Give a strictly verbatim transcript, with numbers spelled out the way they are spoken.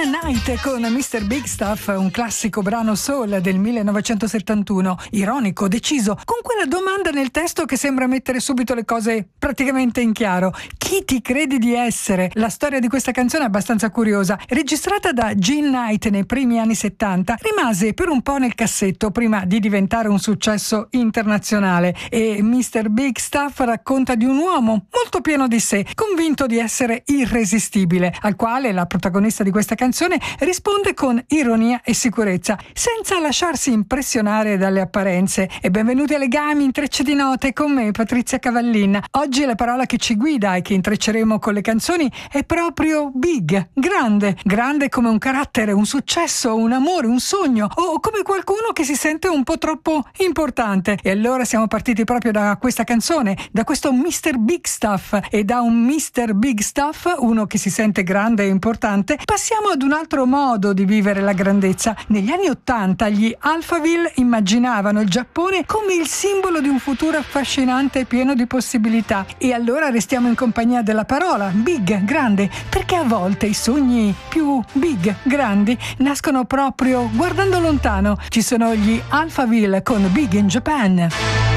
Night con mister Big Stuff, un classico brano soul del millenovecentosettantuno, ironico, deciso, con quella domanda nel testo che sembra mettere subito le cose praticamente in chiaro. Chi ti credi di essere? La storia di questa canzone è abbastanza curiosa. Registrata da Jean Knight nei primi anni settanta, rimase per un po' nel cassetto prima di diventare un successo internazionale, e mister Big Stuff racconta di un uomo molto pieno di sé, convinto di essere irresistibile, al quale la protagonista di questa canzone risponde con ironia e sicurezza, senza lasciarsi impressionare dalle apparenze. E benvenuti alle Legami, intrecci di note, con me Patrizia Cavallin. Oggi la parola che ci guida e che intrecceremo con le canzoni è proprio big, grande, grande come un carattere, un successo, un amore, un sogno, o come qualcuno che si sente un po' troppo importante. E allora siamo partiti proprio da questa canzone, da questo mister Big Stuff, e da un mister Big Stuff, uno che si sente grande e importante, passiamo ad un altro modo di vivere la grandezza. Negli anni ottanta gli Alphaville immaginavano il Giappone come il simbolo di un futuro affascinante e pieno di possibilità. E allora restiamo in compagnia della parola big, grande, perché a volte i sogni più big, grandi, nascono proprio guardando lontano. Ci sono gli Alphaville con Big in Japan.